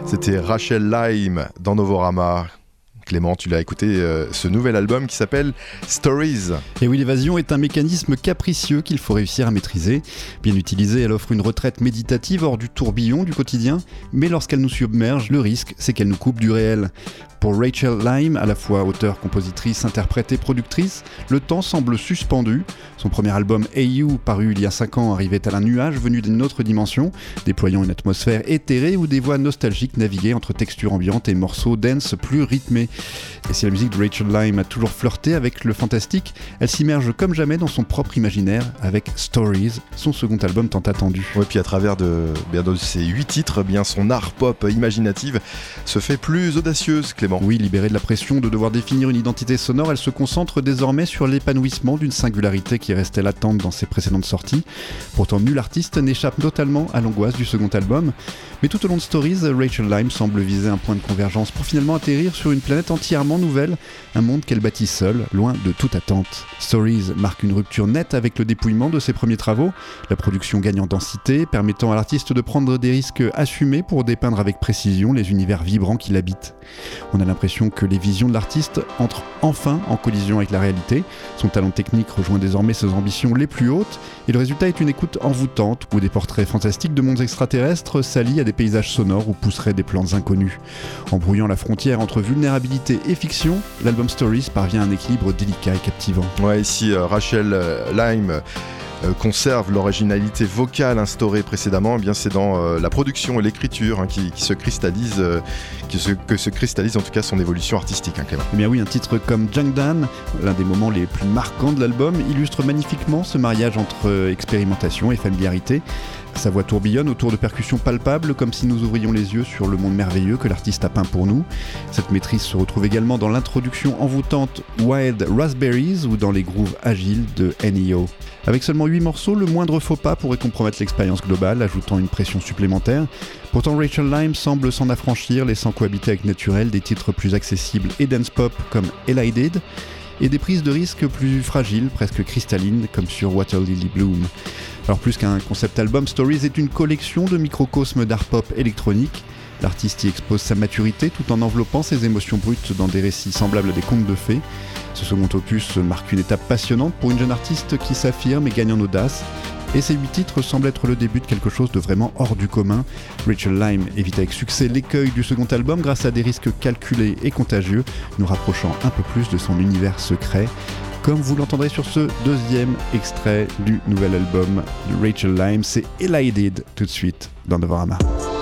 C'était Rachel Lyme dans Novorama. Clément, tu l'as écouté, ce nouvel album qui s'appelle Stories. Et oui, l'évasion est un mécanisme capricieux qu'il faut réussir à maîtriser. Bien utilisée, elle offre une retraite méditative hors du tourbillon du quotidien, mais lorsqu'elle nous submerge, le risque, c'est qu'elle nous coupe du réel. Pour Rachel Lyme, à la fois auteure, compositrice, interprète et productrice, le temps semble suspendu. Son premier album Hey You, paru il y a 5 ans, arrivait à un nuage venu d'une autre dimension, déployant une atmosphère éthérée où des voix nostalgiques naviguaient entre textures ambiantes et morceaux dance plus rythmés. Et si la musique de Rachel Lyme a toujours flirté avec le fantastique, elle s'immerge comme jamais dans son propre imaginaire avec Stories, son second album tant attendu. Ouais, puis à travers de ces 8 titres, son art pop imaginative se fait plus audacieuse, Clément. Oui, libérée de la pression de devoir définir une identité sonore, elle se concentre désormais sur l'épanouissement d'une singularité qui restait latente dans ses précédentes sorties. Pourtant, nul artiste n'échappe totalement à l'angoisse du second album. Mais tout au long de Stories, Rachel Lyme semble viser un point de convergence pour finalement atterrir sur une planète entièrement nouvelle, un monde qu'elle bâtit seule, loin de toute attente. Stories marque une rupture nette avec le dépouillement de ses premiers travaux. La production gagne en densité, permettant à l'artiste de prendre des risques assumés pour dépeindre avec précision les univers vibrants qui l'habitent. On a l'impression que les visions de l'artiste entrent enfin en collision avec la réalité. Son talent technique rejoint désormais ses ambitions les plus hautes, et le résultat est une écoute envoûtante où des portraits fantastiques de mondes extraterrestres s'allient à des paysages sonores où pousseraient des plantes inconnues. En brouillant la frontière entre vulnérabilité et fiction, l'album Stories parvient à un équilibre délicat et captivant. Ouais, ici Rachel Lyme conserve l'originalité vocale instaurée précédemment, c'est dans la production et l'écriture qui se cristallise, que se cristallise en tout cas son évolution artistique, Clément. Eh bien oui, un titre comme Jangdan, l'un des moments les plus marquants de l'album, illustre magnifiquement ce mariage entre expérimentation et familiarité. Sa voix tourbillonne autour de percussions palpables, comme si nous ouvrions les yeux sur le monde merveilleux que l'artiste a peint pour nous. Cette maîtrise se retrouve également dans l'introduction envoûtante Wild Raspberries ou dans les grooves agiles de NEO. Avec seulement 8 morceaux, le moindre faux pas pourrait compromettre l'expérience globale, ajoutant une pression supplémentaire. Pourtant, Rachel Lyme semble s'en affranchir, laissant cohabiter avec naturel des titres plus accessibles et dance pop comme Elided, et des prises de risques plus fragiles, presque cristallines, comme sur Water Lily Bloom. Alors plus qu'un concept album, Stories est une collection de microcosmes d'art pop électronique. L'artiste y expose sa maturité tout en enveloppant ses émotions brutes dans des récits semblables à des contes de fées. Ce second opus marque une étape passionnante pour une jeune artiste qui s'affirme et gagne en audace. Et ces 8 titres semblent être le début de quelque chose de vraiment hors du commun. Rachel Lyme évite avec succès l'écueil du second album grâce à des risques calculés et contagieux, nous rapprochant un peu plus de son univers secret. Comme vous l'entendrez sur ce deuxième extrait du nouvel album de Rachel Lyme, c'est Elided tout de suite dans Novorama.